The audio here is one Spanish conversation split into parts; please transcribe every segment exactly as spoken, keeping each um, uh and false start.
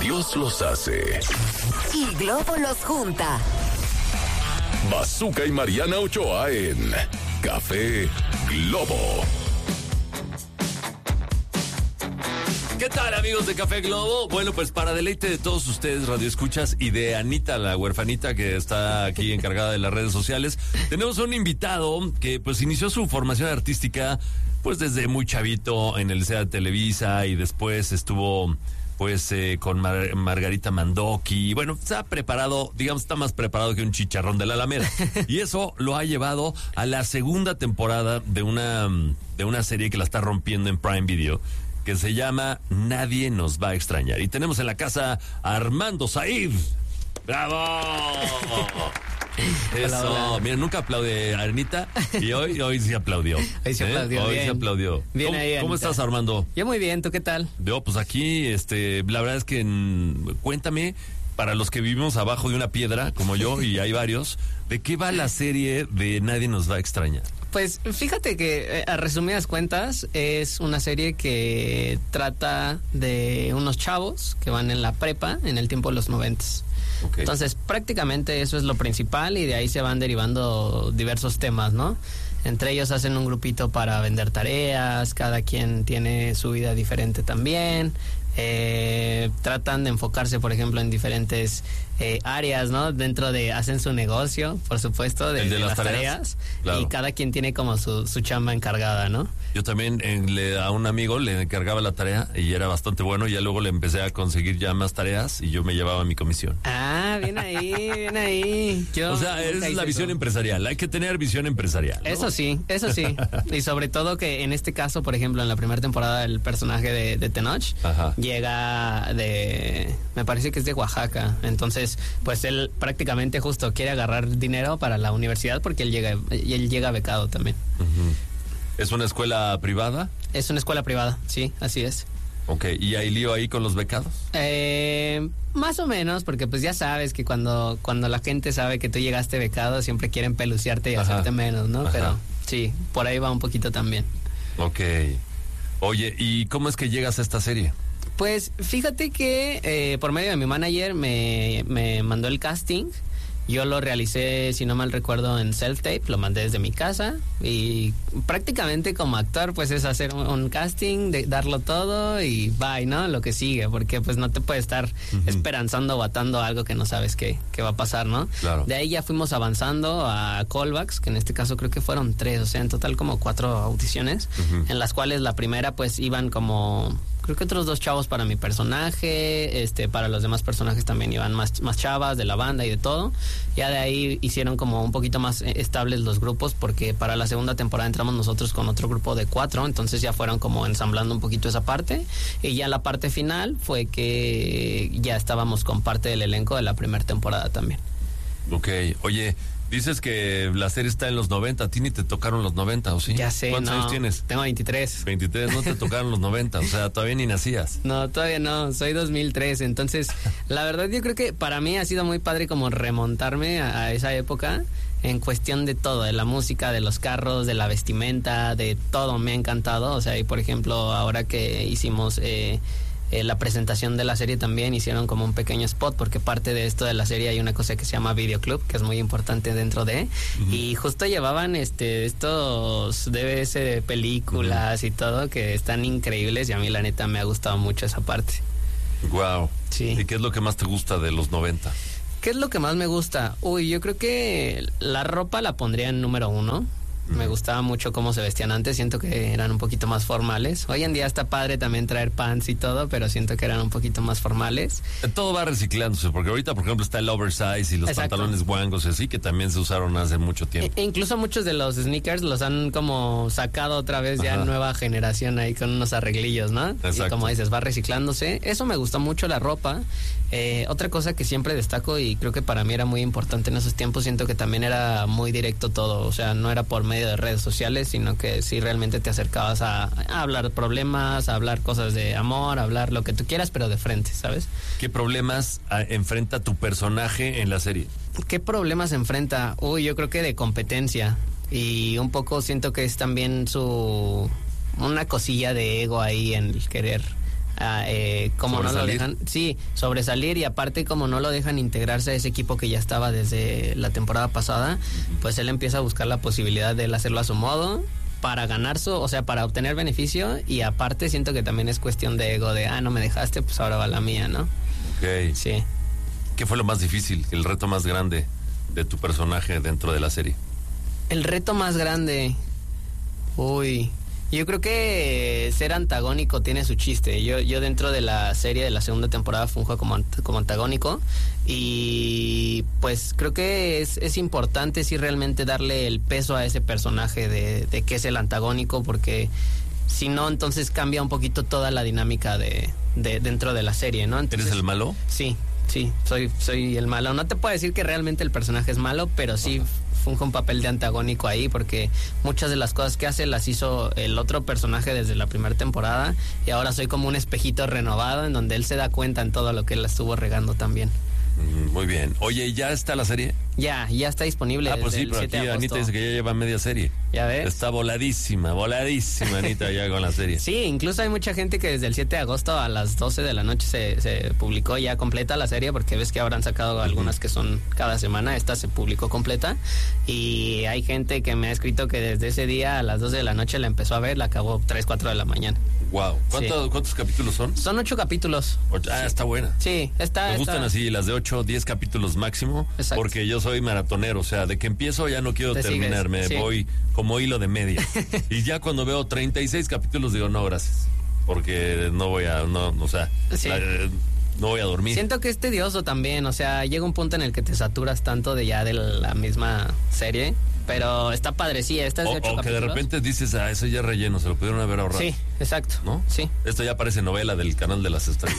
Dios los hace. Y Globo los junta. Bazooka y Mariana Ochoa en Café Globo. ¿Qué tal, amigos de Café Globo? Bueno, pues para deleite de todos ustedes, radioescuchas, y de Anita, la huerfanita que está aquí encargada de las redes sociales, tenemos un invitado que pues inició su formación artística pues desde muy chavito en el C E A Televisa, y después estuvo pues eh, con Mar- Margarita Mandoki, y bueno, está preparado, digamos, está más preparado que un chicharrón de la Alameda, y eso lo ha llevado a la segunda temporada de una, de una serie que la está rompiendo en Prime Video, que se llama Nadie nos va a extrañar. Y tenemos en la casa a Armando Said. ¡Bravo! Eso, hola, hola. Mira, nunca aplaude Anita, y hoy, hoy sí aplaudió. Hoy se aplaudió, ¿Eh? Hoy bien. se aplaudió. Bien ¿Cómo, ahí, ¿Cómo Anita. estás, Armando? Yo muy bien, ¿tú qué tal? Yo, pues aquí, este, la verdad es que mm, cuéntame, para los que vivimos abajo de una piedra, como yo, y hay varios, ¿de qué va la serie de Nadie nos va a extrañar? Pues fíjate que eh, a resumidas cuentas es una serie que trata de unos chavos que van en la prepa en el tiempo de los noventas. Okay. Entonces prácticamente eso es lo principal, y de ahí se van derivando diversos temas, ¿no? Entre ellos hacen un grupito para vender tareas, cada quien tiene su vida diferente también. Eh, tratan de enfocarse, por ejemplo, en diferentes eh, áreas, ¿no? Dentro de, hacen su negocio, por supuesto, de, ¿El de de las las tareas? tareas, Claro. Y cada quien tiene como su, su chamba encargada, ¿no? Yo también eh, le, a un amigo le encargaba la tarea y era bastante bueno, y ya luego le empecé a conseguir ya más tareas y yo me llevaba mi comisión. Ah, bien ahí, bien ahí. Yo O sea, nunca es hice la visión eso. empresarial, hay que tener visión empresarial, ¿no? Eso sí, eso sí. Y sobre todo que en este caso, por ejemplo, en la primera temporada, el personaje de, de Tenoch Ajá. llega de, me parece que es de Oaxaca. Entonces, pues él prácticamente justo quiere agarrar dinero para la universidad porque él llega, él llega becado también. Uh-huh. ¿Es una escuela privada? Es una escuela privada, sí, así es. Ok, ¿y hay lío ahí con los becados? Eh, más o menos, porque pues ya sabes que cuando, cuando la gente sabe que tú llegaste becado, siempre quieren peluciarte y Ajá. hacerte menos, ¿no? Ajá. Pero sí, por ahí va un poquito también. Ok. Oye, ¿y cómo es que llegas a esta serie? Pues fíjate que eh, por medio de mi manager me, me mandó el casting. Yo lo realicé, si no mal recuerdo, en self-tape, lo mandé desde mi casa, y prácticamente como actor pues es hacer un, un casting, de, darlo todo y bye, ¿no? Lo que sigue, porque pues no te puedes estar Uh-huh. esperanzando o atando algo que no sabes qué, qué va a pasar, ¿no? Claro. De ahí ya fuimos avanzando a callbacks, que en este caso creo que fueron tres, o sea, en total como cuatro audiciones, Uh-huh. en las cuales la primera pues iban como... Creo que otros dos chavos para mi personaje, este, para los demás personajes también iban más, más chavas de la banda y de todo. Ya de ahí hicieron como un poquito más estables los grupos, porque para la segunda temporada entramos nosotros con otro grupo de cuatro, entonces ya fueron como ensamblando un poquito esa parte. Y ya la parte final fue que ya estábamos con parte del elenco de la primera temporada también. Ok, oye, dices que la serie está en los noventa, a ti ni te tocaron los noventa, ¿o sí? Ya sé, ¿Cuántos no, años tienes? Tengo veintitrés. veintitrés, no te tocaron los noventa, o sea, todavía ni nacías. No, todavía no, soy dos mil tres, entonces la verdad yo creo que para mí ha sido muy padre como remontarme a, a esa época en cuestión de todo, de la música, de los carros, de la vestimenta, de todo, me ha encantado. O sea, y por ejemplo, ahora que hicimos eh, eh, la presentación de la serie también hicieron como un pequeño spot, porque parte de esto de la serie hay una cosa que se llama videoclub, que es muy importante dentro de, uh-huh. y justo llevaban este estos D V S de películas uh-huh. y todo, que están increíbles, y a mí la neta me ha gustado mucho esa parte. Wow. Sí. ¿Y qué es lo que más te gusta de los noventa? ¿Qué es lo que más me gusta? Uy, yo creo que la ropa la pondría en número uno. Uh-huh. Me gustaba mucho cómo se vestían antes, siento que eran un poquito más formales. Hoy en día está padre también traer pants y todo, pero siento que eran un poquito más formales. Todo va reciclándose, porque ahorita, por ejemplo, está el oversize y los Exacto. pantalones guangos y así, que también se usaron hace mucho tiempo. E- incluso muchos de los sneakers los han como sacado otra vez ya en nueva generación ahí con unos arreglillos, ¿no? Exacto. Y como dices, va reciclándose. Eso me gustó mucho, la ropa. Eh, otra cosa que siempre destaco, y creo que para mí era muy importante en esos tiempos, siento que también era muy directo todo. O sea, no era por medio de redes sociales, sino que sí realmente te acercabas a, a hablar problemas, a hablar cosas de amor, a hablar lo que tú quieras, pero de frente, ¿sabes? ¿Qué problemas a, enfrenta tu personaje en la serie? ¿Qué problemas enfrenta? Uy, yo creo que de competencia. Y un poco siento que es también su... una cosilla de ego ahí en el querer ah, eh, como no lo ¿Sobresalir? dejan, sí, sobresalir, y aparte como no lo dejan integrarse a ese equipo que ya estaba desde la temporada pasada, pues él empieza a buscar la posibilidad de él hacerlo a su modo para ganar su, o sea, para obtener beneficio, y aparte siento que también es cuestión de ego, de, ah, no me dejaste, pues ahora va la mía, ¿no? Ok. Sí. ¿Qué fue lo más difícil, el reto más grande de tu personaje dentro de la serie? El reto más grande, uy, yo creo que ser antagónico tiene su chiste. Yo, yo dentro de la serie de la segunda temporada funjo como, ant- como antagónico, y pues creo que es, es importante sí realmente darle el peso a ese personaje de, de que es el antagónico, porque si no, entonces cambia un poquito toda la dinámica de, de dentro de la serie, ¿no? Entonces, ¿Eres el malo? Sí, sí, soy, soy el malo. No te puedo decir que realmente el personaje es malo, pero sí funge un papel de antagónico ahí, porque muchas de las cosas que hace las hizo el otro personaje desde la primera temporada, y ahora soy como un espejito renovado en donde él se da cuenta en todo lo que él la estuvo regando también. Mm, Muy bien. Oye, ¿ya está la serie? Ya, ya está disponible. Ah, pues desde sí, el pero siete aquí de agosto. Anita dice que ya lleva media serie. ¿Ya ves? Está voladísima, voladísima Anita ya con la serie. Sí, incluso hay mucha gente que desde el siete de agosto a las doce de la noche se, se publicó ya completa la serie, porque ves que ahora han sacado algunas que son cada semana, esta se publicó completa, y hay gente que me ha escrito que desde ese día a las doce de la noche la empezó a ver, la acabó tres, cuatro de la mañana. Wow. ¿Cuántos, Sí. ¿Cuántos capítulos son? Son ocho capítulos. Ocho. Ah, está buena. Sí, está... Me gustan está- así las de ocho, diez capítulos máximo, Exacto. porque yo soy maratonero, o sea, de que empiezo ya no quiero Te terminar, sigues, me sí. voy como hilo de media. Y ya cuando veo treinta y seis capítulos digo, no, gracias, porque no voy a, no, o sea, Sí. la- no voy a dormir. Siento que es tedioso también, o sea, llega un punto en el que te saturas tanto de ya de la misma serie, pero está padre, sí, esta es de O, ocho o que de capítulos. repente dices, ah, eso ya es relleno, se lo pudieron haber ahorrado. Sí, exacto. ¿No? Sí. Esto ya parece novela del canal de las estrellas.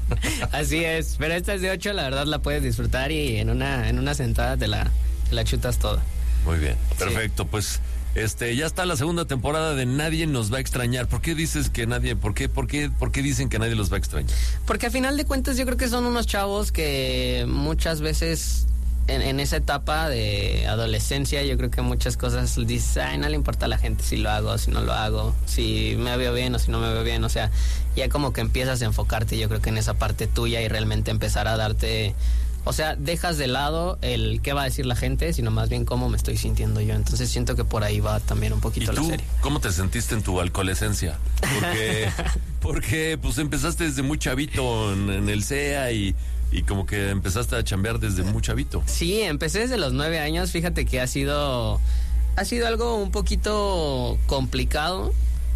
Así es, pero esta es de ocho, la verdad la puedes disfrutar y en una en una sentada te la, te la chutas toda. Muy bien, perfecto, pues este ya está la segunda temporada de Nadie nos va a extrañar. ¿Por qué dices que nadie, por qué, por qué, por qué dicen que nadie los va a extrañar? Porque a final de cuentas yo creo que son unos chavos que muchas veces en, en esa etapa de adolescencia yo creo que muchas cosas dices, ay, no le importa a la gente si lo hago, si no lo hago, si me veo bien o si no me veo bien, o sea, ya como que empiezas a enfocarte yo creo que en esa parte tuya y realmente empezar a darte... O sea, dejas de lado el qué va a decir la gente, sino más bien cómo me estoy sintiendo yo. Entonces siento que por ahí va también un ¿Y poquito la tú serie. cómo te sentiste en tu alcoholescencia? Porque, porque pues empezaste desde muy chavito en, en el C E A y, y como que empezaste a chambear desde muy chavito. Sí, empecé desde los nueve años. Fíjate que ha sido, ha sido algo un poquito complicado.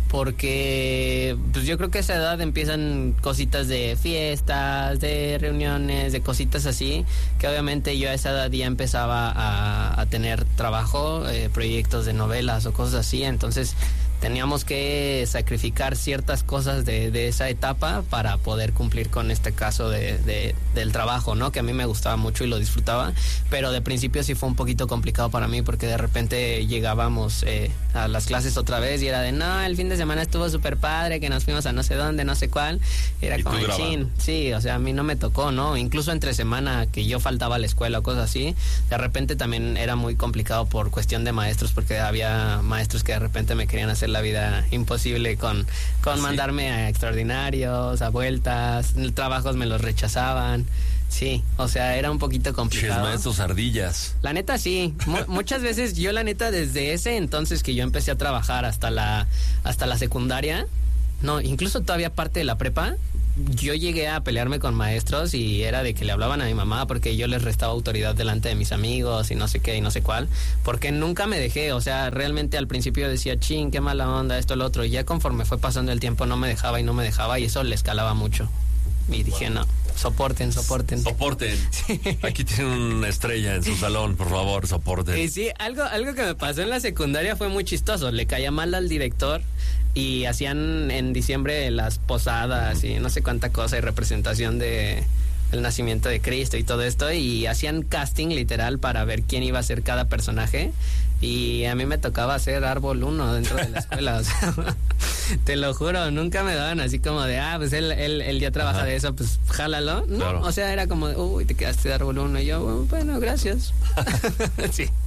Porque pues yo creo que a esa edad empiezan cositas de fiestas, de reuniones, de cositas así, que obviamente yo a esa edad ya empezaba a, a tener trabajo, eh, proyectos de novelas o cosas así, entonces teníamos que sacrificar ciertas cosas de, de esa etapa para poder cumplir con este caso de, de, del trabajo, ¿no? Que a mí me gustaba mucho y lo disfrutaba, pero de principio sí fue un poquito complicado para mí porque de repente llegábamos eh, a las clases otra vez y era de, no, el fin de semana estuvo súper padre, que nos fuimos a no sé dónde, no sé cuál, y era Y tú como, grabando. chin, sí, o sea, a mí no me tocó, ¿no? Incluso entre semana que yo faltaba a la escuela o cosas así, de repente también era muy complicado por cuestión de maestros, porque había maestros que de repente me querían hacer la vida imposible con, con ¿Sí? mandarme a extraordinarios, a vueltas, trabajos me los rechazaban, sí, o sea, era un poquito Ches, complicado. maestros ardillas. La neta sí, Mu- muchas veces yo la neta desde ese entonces que yo empecé a trabajar hasta la hasta la secundaria, no, incluso todavía parte de la prepa, yo llegué a pelearme con maestros y era de que le hablaban a mi mamá porque yo les restaba autoridad delante de mis amigos y no sé qué y no sé cuál, porque nunca me dejé, o sea, realmente al principio decía, chin, qué mala onda, esto, lo otro, y ya conforme fue pasando el tiempo no me dejaba y no me dejaba y eso le escalaba mucho. Y dije, no, soporten, soporten. Soporten. Aquí tienen una estrella en su salón, por favor, soporten. Y sí, algo, algo que me pasó en la secundaria fue muy chistoso. Le caía mal al director y hacían en diciembre las posadas y no sé cuánta cosa y representación de el nacimiento de Cristo y todo esto, y hacían casting literal para ver quién iba a ser cada personaje, y a mí me tocaba hacer árbol uno dentro de la escuela, o sea, te lo juro, nunca me daban así como de, ah, pues él, él, él ya trabaja Ajá. de eso, pues jálalo, no, Claro. o sea, era como, uy, te quedaste de árbol uno, y yo, bueno, gracias. Sí.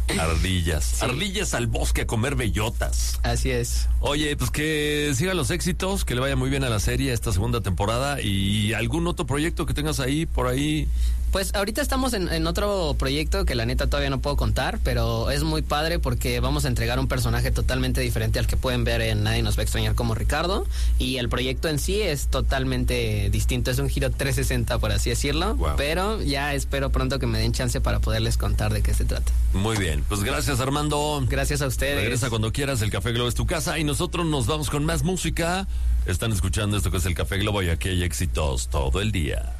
Ardillas. Sí. Ardillas al bosque a comer bellotas. Así es. Oye, pues que sigan los éxitos, que le vaya muy bien a la serie esta segunda temporada y algún otro proyecto que tengas ahí, por ahí. Pues ahorita estamos en, en otro proyecto que la neta todavía no puedo contar, pero es muy padre porque vamos a entregar un personaje totalmente diferente al que pueden ver en Nadie nos va a extrañar como Ricardo, y el proyecto en sí es totalmente distinto, es un giro trescientos sesenta por así decirlo, wow. Pero ya espero pronto que me den chance para poderles contar de qué se trata. Muy bien, pues gracias Armando. Gracias a ustedes. Regresa cuando quieras, el Café Globo es tu casa y nosotros nos vamos con más música. Están escuchando esto que es el Café Globo y aquí hay éxitos todo el día.